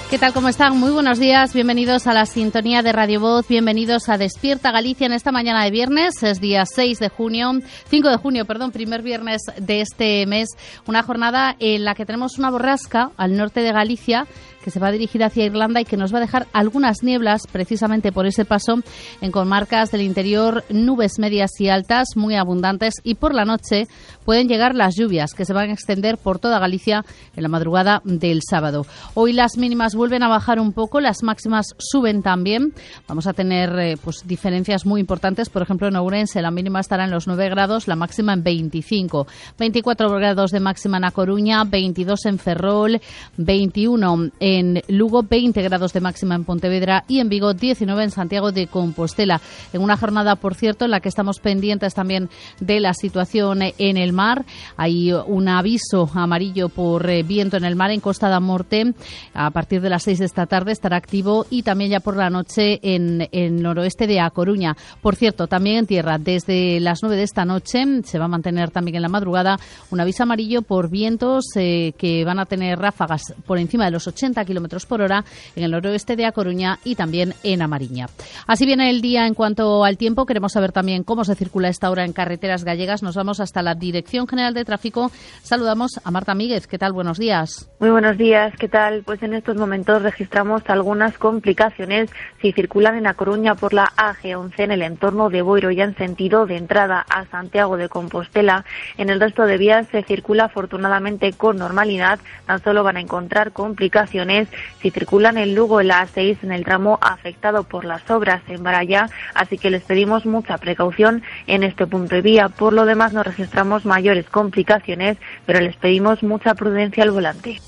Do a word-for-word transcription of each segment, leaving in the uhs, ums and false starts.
¿Qué tal? ¿Cómo están? Muy buenos días. Bienvenidos a la sintonía de Radio Voz. Bienvenidos a Despierta Galicia en esta mañana de viernes. Es día seis de junio, cinco de junio, perdón, primer viernes de este mes. Una jornada en la que tenemos una borrasca al norte de Galicia que se va a dirigir hacia Irlanda y que nos va a dejar algunas nieblas precisamente por ese paso en comarcas del interior, nubes medias y altas muy abundantes, y por la noche pueden llegar las lluvias que se van a extender por toda Galicia en la madrugada del sábado. Hoy las mínimas vuelven a bajar un poco, las máximas suben también. Vamos a tener eh, pues diferencias muy importantes. Por ejemplo, en Ourense la mínima estará en los nueve grados, la máxima en veinticinco. veinticuatro grados de máxima en A Coruña, veintidós en Ferrol, veintiuno en Lugo, veinte grados de máxima en Pontevedra y en Vigo, diecinueve en Santiago de Compostela. En una jornada, por cierto, en la que estamos pendientes también de la situación en el mar. Hay un aviso amarillo por eh, viento en el mar en Costa da Morte. A partir de las seis de esta tarde estará activo, y también ya por la noche en el noroeste de A Coruña. Por cierto, también en tierra, desde las nueve de esta noche se va a mantener también en la madrugada un aviso amarillo por vientos eh, que van a tener ráfagas por encima de los ochenta kilómetros por hora en el noroeste de A Coruña y también en A Mariña. Así viene el día en cuanto al tiempo. Queremos saber también cómo se circula a esta hora en carreteras gallegas. Nos vamos hasta la Dirección General de Tráfico. Saludamos a Marta Míguez. ¿Qué tal? Buenos días. Muy buenos días. ¿Qué tal? Pues en estos momentos registramos algunas complicaciones si circulan en A Coruña por la A G once en el entorno de Boiro, ya en sentido de entrada a Santiago de Compostela. En el resto de vías se circula afortunadamente con normalidad. Tan solo van a encontrar complicaciones si circulan en Lugo en la A seis en el tramo afectado por las obras en Barallá, así que les pedimos mucha precaución en este punto de vía. Por lo demás no registramos mayores complicaciones, pero les pedimos mucha prudencia al volante.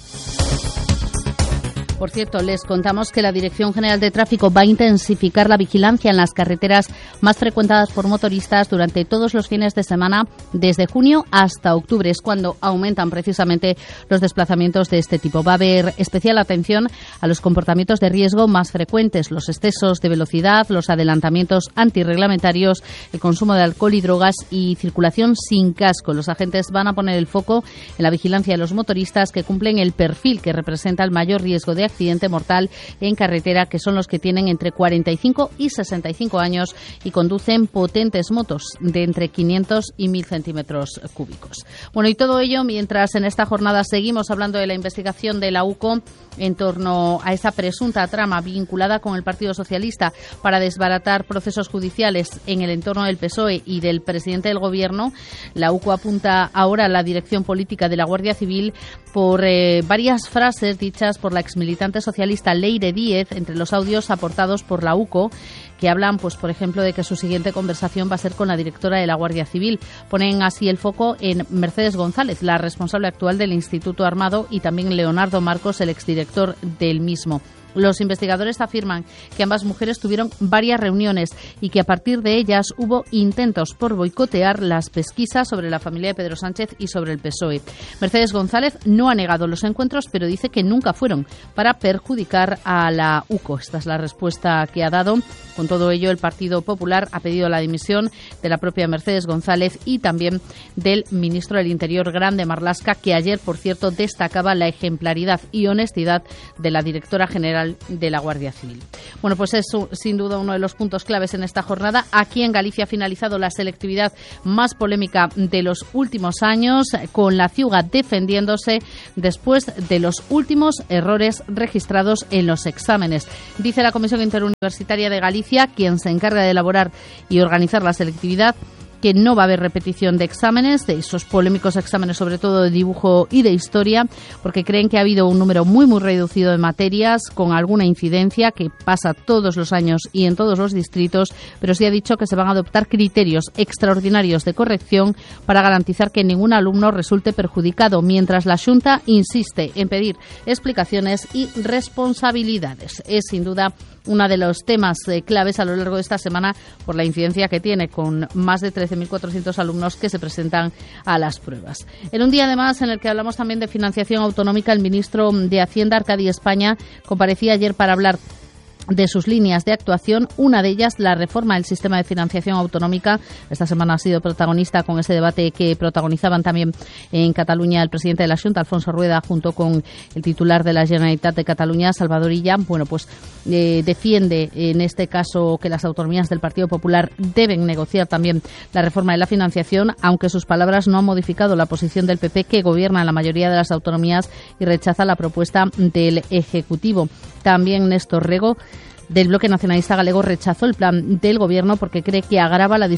Por cierto, les contamos que la Dirección General de Tráfico va a intensificar la vigilancia en las carreteras más frecuentadas por motoristas durante todos los fines de semana, desde junio hasta octubre. Es cuando aumentan precisamente los desplazamientos de este tipo. Va a haber especial atención a los comportamientos de riesgo más frecuentes, los excesos de velocidad, los adelantamientos antirreglamentarios, el consumo de alcohol y drogas y circulación sin casco. Los agentes van a poner el foco en la vigilancia de los motoristas que cumplen el perfil que representa el mayor riesgo de accidente mortal en carretera, que son los que tienen entre cuarenta y cinco y sesenta y cinco años y conducen potentes motos de entre quinientos y mil centímetros cúbicos. Bueno, y todo ello mientras en esta jornada seguimos hablando de la investigación de la U C O en torno a esa presunta trama vinculada con el Partido Socialista para desbaratar procesos judiciales en el entorno del P S O E y del presidente del Gobierno. La U C O apunta ahora a la dirección política de la Guardia Civil por eh, varias frases dichas por la exmilitante socialista Leire Díez entre los audios aportados por la U C O, que hablan, pues por ejemplo, de que su siguiente conversación va a ser con la directora de la Guardia Civil. Ponen así el foco en Mercedes González, la responsable actual del Instituto Armado, y también Leonardo Marcos, el exdirector del mismo. Los investigadores afirman que ambas mujeres tuvieron varias reuniones y que a partir de ellas hubo intentos por boicotear las pesquisas sobre la familia de Pedro Sánchez y sobre el P S O E. Mercedes González no ha negado los encuentros, pero dice que nunca fueron para perjudicar a la U C O. Esta es la respuesta que ha dado. Con todo ello, el Partido Popular ha pedido la dimisión de la propia Mercedes González y también del ministro del Interior, Grande Marlaska, que ayer, por cierto, destacaba la ejemplaridad y honestidad de la directora general de la Guardia Civil. Bueno, pues es sin duda uno de los puntos claves en esta jornada. Aquí en Galicia ha finalizado la selectividad más polémica de los últimos años, con la Ciuga defendiéndose después de los últimos errores registrados en los exámenes. Dice la Comisión Interuniversitaria de Galicia, quien se encarga de elaborar y organizar la selectividad, que no va a haber repetición de exámenes, de esos polémicos exámenes, sobre todo de dibujo y de historia, porque creen que ha habido un número muy, muy reducido de materias con alguna incidencia que pasa todos los años y en todos los distritos, pero sí ha dicho que se van a adoptar criterios extraordinarios de corrección para garantizar que ningún alumno resulte perjudicado, mientras la Xunta insiste en pedir explicaciones y responsabilidades. Es sin duda uno de los temas eh, claves a lo largo de esta semana por la incidencia que tiene, con más de trece mil cuatrocientos alumnos que se presentan a las pruebas. En un día además en el que hablamos también de financiación autonómica, el ministro de Hacienda, Arcadi España, comparecía ayer para hablar de sus líneas de actuación, una de ellas la reforma del sistema de financiación autonómica. Esta semana ha sido protagonista con ese debate que protagonizaban también en Cataluña el presidente de la Xunta, Alfonso Rueda, junto con el titular de la Generalitat de Cataluña, Salvador Illa. Bueno, pues eh, defiende en este caso que las autonomías del Partido Popular deben negociar también la reforma de la financiación, aunque sus palabras no han modificado la posición del P P, que gobierna en la mayoría de las autonomías y rechaza la propuesta del Ejecutivo. También Néstor Rego, del Bloque Nacionalista Galego, rechazó el plan del Gobierno porque cree que agrava la